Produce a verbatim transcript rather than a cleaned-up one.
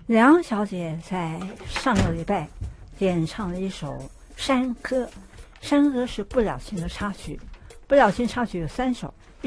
梁小姐在上个礼拜演唱了一首山歌，山歌是不了情的插曲，不了情插曲有三首。